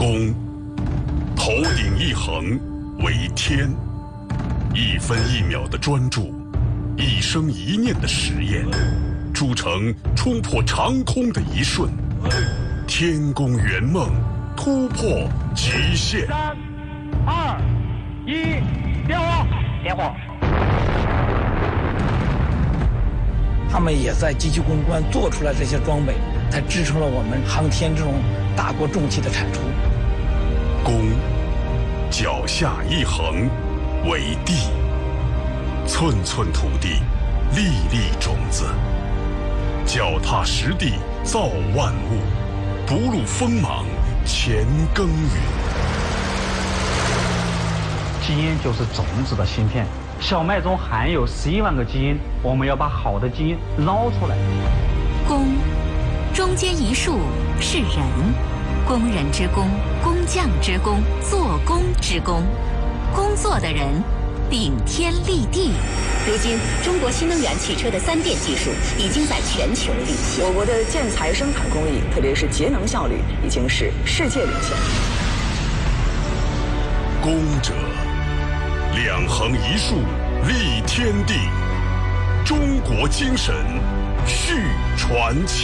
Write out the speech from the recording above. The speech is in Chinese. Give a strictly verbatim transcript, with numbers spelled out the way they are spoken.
公，头顶一横为天，一分一秒的专注，一生一念的实验，铸成冲破长空的一瞬。天宫圆梦，突破极限。 三、二、一，点火！点火！ 他们也在积极攻关做出来这些装备，才支撑了我们航天这种大国重器的产出。 公，脚下一横为地，寸寸土地，粒粒种子，脚踏实地造万物，不露锋芒乾耕耘。 基因就是种子的芯片，小麦中含有十一万个基因，我们要把好的基因捞出来。 工，中间一竖是人，工人之工，工匠之工，做工之工，工作的人顶天立地。 如今，中国新能源汽车的三电技术已经在全球领先。 我国的建材生产工艺，特别是节能效率，已经是世界领先。 工者，两横一竖立天地，中国精神续传奇。